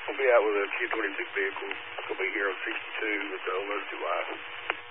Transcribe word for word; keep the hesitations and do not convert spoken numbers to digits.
We'll be out with a Q twenty-six vehicle. It's going to be here on sixty-two with the emergency light.